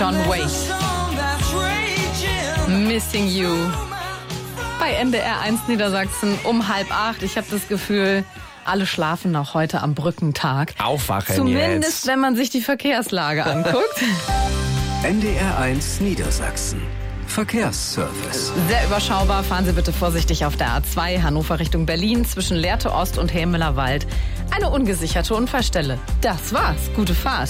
John Waite. Missing You. Bei NDR 1 Niedersachsen um 7:30. Ich habe das Gefühl, alle schlafen noch heute am Brückentag. Aufwachen Zumindest, jetzt. wenn man sich die Verkehrslage anguckt. NDR 1 Niedersachsen. Verkehrsservice. Sehr überschaubar. Fahren Sie bitte vorsichtig auf der A2 Hannover Richtung Berlin zwischen Lehrte Ost und Hämeler Wald. Eine ungesicherte Unfallstelle. Das war's. Gute Fahrt.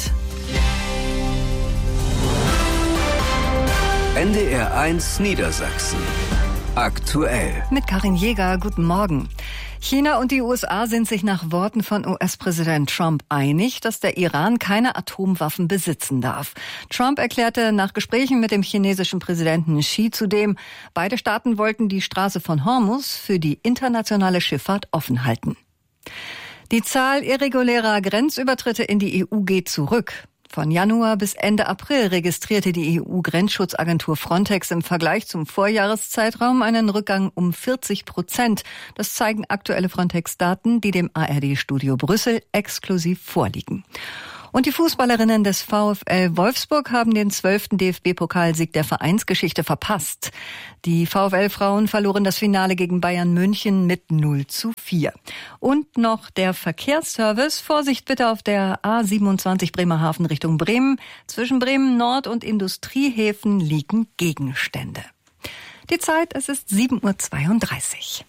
NDR 1 Niedersachsen. Aktuell. Mit Karin Jäger, guten Morgen. China und die USA sind sich nach Worten von US-Präsident Trump einig, dass der Iran keine Atomwaffen besitzen darf. Trump erklärte nach Gesprächen mit dem chinesischen Präsidenten Xi zudem, beide Staaten wollten die Straße von Hormuz für die internationale Schifffahrt offen halten. Die Zahl irregulärer Grenzübertritte in die EU geht zurück. Von Januar bis Ende April registrierte die EU-Grenzschutzagentur Frontex im Vergleich zum Vorjahreszeitraum einen Rückgang um 40%. Das zeigen aktuelle Frontex-Daten, die dem ARD-Studio Brüssel exklusiv vorliegen. Und die Fußballerinnen des VfL Wolfsburg haben den 12. DFB-Pokalsieg der Vereinsgeschichte verpasst. Die VfL-Frauen verloren das Finale gegen Bayern München mit 0:4. Und noch der Verkehrsservice. Vorsicht bitte auf der A27 Bremerhaven Richtung Bremen. Zwischen Bremen Nord und Industriehäfen liegen Gegenstände. Die Zeit, es ist 7:32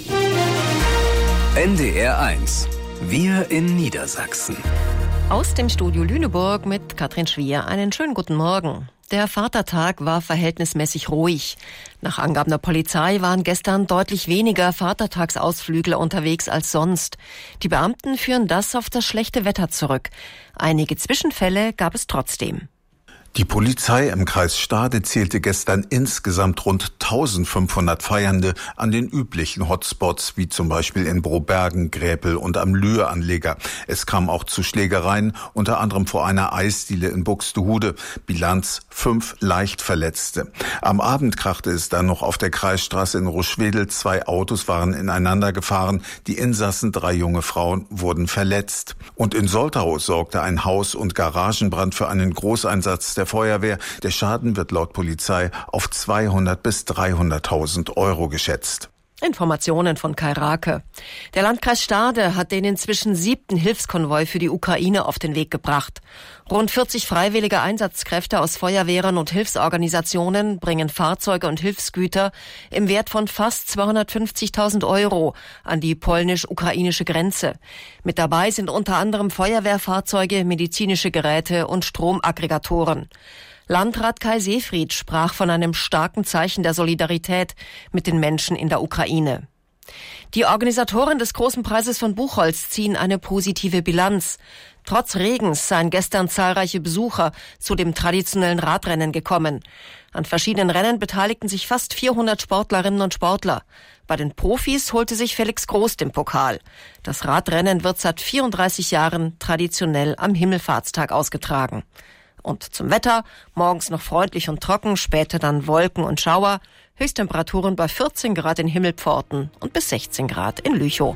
Uhr. NDR 1. Wir in Niedersachsen. Aus dem Studio Lüneburg mit Katrin Schwier. Einen schönen guten Morgen. Der Vatertag war verhältnismäßig ruhig. Nach Angaben der Polizei waren gestern deutlich weniger Vatertagsausflügler unterwegs als sonst. Die Beamten führen das auf das schlechte Wetter zurück. Einige Zwischenfälle gab es trotzdem. Die Polizei im Kreis Stade zählte gestern insgesamt rund 1500 Feiernde an den üblichen Hotspots, wie zum Beispiel in Brobergen, Gräpel und am Lühe-Anleger. Es kam auch zu Schlägereien, unter anderem vor einer Eisdiele in Buxtehude. Bilanz 5 Leichtverletzte. Am Abend krachte es dann noch auf der Kreisstraße in Roschwedel. 2 Autos waren ineinander gefahren. Die Insassen, 3 junge Frauen, wurden verletzt. Und in Soltau sorgte ein Haus- und Garagenbrand für einen Großeinsatz der Feuerwehr. Der Schaden wird laut Polizei auf 200.000 bis 300.000 Euro geschätzt. Informationen von Kai Rake. Der Landkreis Stade hat den inzwischen 7. Hilfskonvoi für die Ukraine auf den Weg gebracht. Rund 40 freiwillige Einsatzkräfte aus Feuerwehren und Hilfsorganisationen bringen Fahrzeuge und Hilfsgüter im Wert von fast 250.000 Euro an die polnisch-ukrainische Grenze. Mit dabei sind unter anderem Feuerwehrfahrzeuge, medizinische Geräte und Stromaggregatoren. Landrat Kai Seefried sprach von einem starken Zeichen der Solidarität mit den Menschen in der Ukraine. Die Organisatoren des Großen Preises von Buchholz ziehen eine positive Bilanz. Trotz Regens seien gestern zahlreiche Besucher zu dem traditionellen Radrennen gekommen. An verschiedenen Rennen beteiligten sich fast 400 Sportlerinnen und Sportler. Bei den Profis holte sich Felix Groß den Pokal. Das Radrennen wird seit 34 Jahren traditionell am Himmelfahrtstag ausgetragen. Und zum Wetter, morgens noch freundlich und trocken, später dann Wolken und Schauer, Höchsttemperaturen bei 14 Grad in Himmelpforten und bis 16 Grad in Lüchow.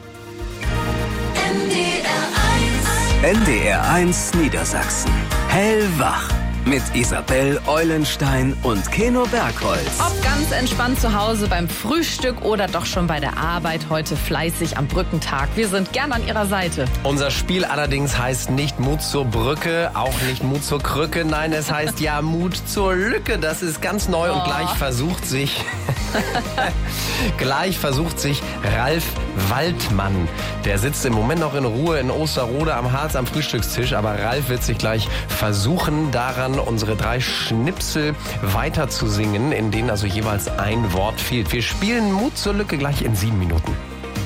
NDR 1 Niedersachsen. Hellwach. Mit Isabel Eulenstein und Keno Bergholz. Ob ganz entspannt zu Hause beim Frühstück oder doch schon bei der Arbeit, heute fleißig am Brückentag. Wir sind gern an Ihrer Seite. Unser Spiel allerdings heißt nicht Mut zur Brücke, auch nicht Mut zur Krücke. Nein, es heißt ja Mut zur Lücke. Das ist ganz neu und gleich versucht sich Ralf Waldmann. Der sitzt im Moment noch in Ruhe in Osterrode am Harz am Frühstückstisch. Aber Ralf wird sich gleich versuchen, daran unsere 3 Schnipsel weiter zu singen, in denen also jeweils ein Wort fehlt. Wir spielen Mut zur Lücke gleich in 7 Minuten.